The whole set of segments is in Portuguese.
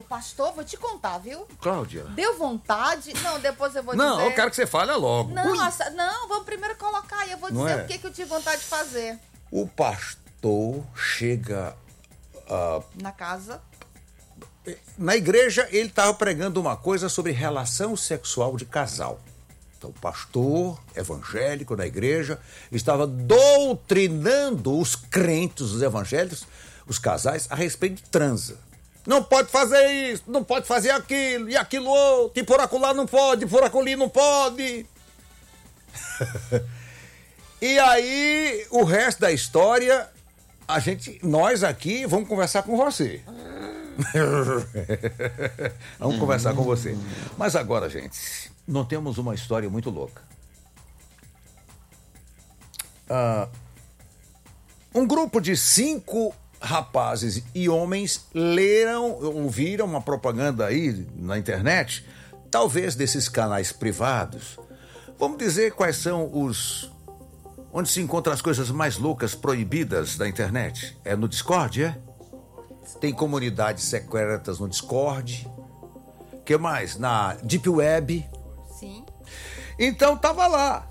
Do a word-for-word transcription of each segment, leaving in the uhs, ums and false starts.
pastor, vou te contar, viu? Cláudia. Deu vontade? Não, depois eu vou não, dizer. Não, eu quero que você fale logo. Não, nossa, não, vamos primeiro colocar aí. Eu vou dizer é? o que, que eu tive vontade de fazer. O pastor chega... Uh, na casa. Na igreja, ele estava pregando uma coisa sobre relação sexual de casal. Então, o pastor evangélico da igreja estava doutrinando os crentes, os evangélicos, os casais, a respeito de transa. Não pode fazer isso, não pode fazer aquilo, e aquilo outro, e por acolá não pode, e por acolhi não pode. E aí, o resto da história, a gente, nós aqui vamos conversar com você. Vamos conversar com você. Mas agora, gente, nós temos uma história muito louca. Uh, um grupo de cinco rapazes e homens leram, ouviram uma propaganda aí na internet, talvez desses canais privados. Vamos dizer quais são os... onde se encontram as coisas mais loucas proibidas da internet? É no Discord, é? Tem comunidades secretas no Discord. O que mais? Na Deep Web. Sim. Então, tava lá.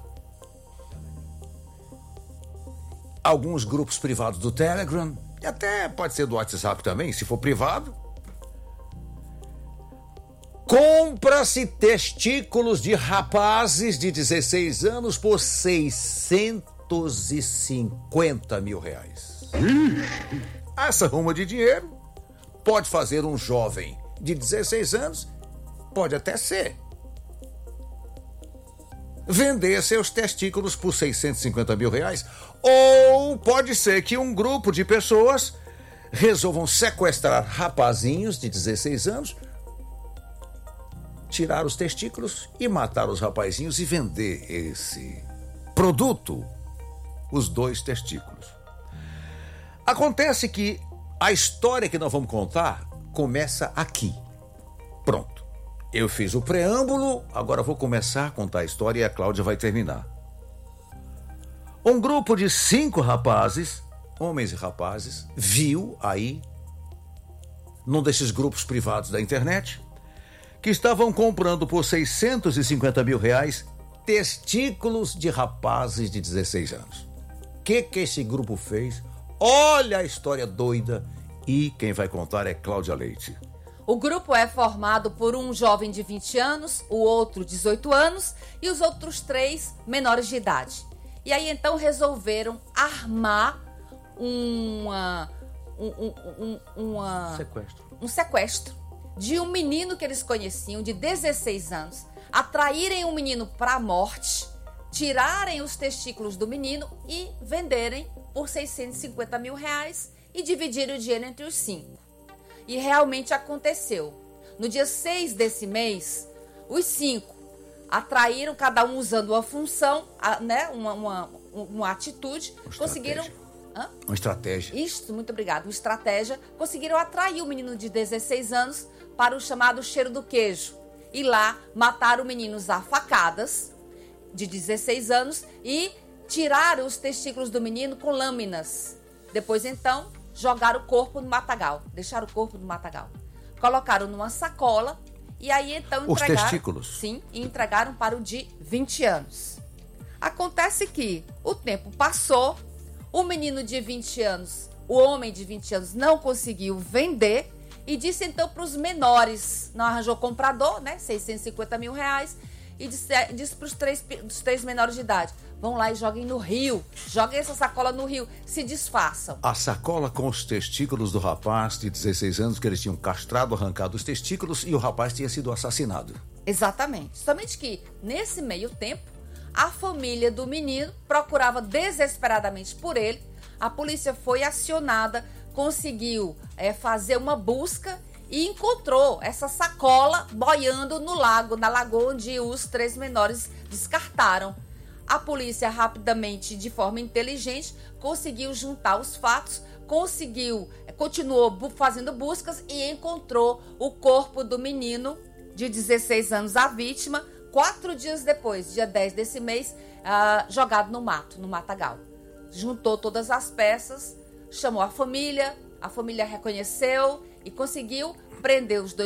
Alguns grupos privados do Telegram. E até pode ser do WhatsApp também, se for privado. Compra-se testículos de rapazes de dezesseis anos por seiscentos e cinquenta mil reais. Essa ruma de dinheiro pode fazer um jovem de dezesseis anos, pode até ser, vender seus testículos por seiscentos e cinquenta mil reais, ou pode ser que um grupo de pessoas resolvam sequestrar rapazinhos de dezesseis anos, tirar os testículos e matar os rapazinhos e vender esse produto, os dois testículos. Acontece que a história que nós vamos contar começa aqui. Pronto. Eu fiz o preâmbulo, agora vou começar a contar a história e a Cláudia vai terminar. Um grupo de cinco rapazes, homens e rapazes, viu aí, num desses grupos privados da internet, que estavam comprando por seiscentos e cinquenta mil reais testículos de rapazes de dezesseis anos. O que que esse grupo fez? Olha a história doida, e quem vai contar é Cláudia Leite. O grupo é formado por um jovem de vinte anos, o outro dezoito anos e os outros três menores de idade. E aí então resolveram armar uma, um, um, um, uma, sequestro. um sequestro de um menino que eles conheciam, de dezesseis anos, atraírem o menino para a morte, tirarem os testículos do menino e venderem por seiscentos e cinquenta mil reais e dividirem o dinheiro entre os cinco. E realmente aconteceu. No dia seis desse mês, os cinco atraíram, cada um usando uma função, né, uma, uma, uma atitude, uma conseguiram... Hã? Uma estratégia. Isso, muito obrigado. Uma estratégia. Conseguiram atrair o menino de dezesseis anos para o chamado cheiro do queijo. E lá mataram o menino a facadas, de dezesseis anos, e tiraram os testículos do menino com lâminas. Depois, então, jogaram o corpo no matagal. Deixaram o corpo no matagal. Colocaram numa sacola e aí, então, entregaram... Os testículos? Sim, e entregaram para o de vinte anos. Acontece que o tempo passou, o menino de vinte anos, o homem de vinte anos não conseguiu vender e disse, então, para os menores, não arranjou comprador, né, seiscentos e cinquenta mil reais, e disse, disse para os três, os três menores de idade, vão lá e joguem no rio, joguem essa sacola no rio, se disfarçam. A sacola com os testículos do rapaz de dezesseis anos, que eles tinham castrado, arrancado os testículos, e o rapaz tinha sido assassinado. Exatamente. Somente que, nesse meio tempo, a família do menino procurava desesperadamente por ele, a polícia foi acionada, conseguiu é, fazer uma busca e encontrou essa sacola boiando no lago, na lagoa onde os três menores descartaram. A polícia rapidamente, de forma inteligente, conseguiu juntar os fatos, conseguiu, continuou fazendo buscas e encontrou o corpo do menino de dezesseis anos, a vítima, quatro dias depois, dia dez desse mês, uh, jogado no mato, no matagal. Juntou todas as peças, chamou a família, a família reconheceu e conseguiu prender os dois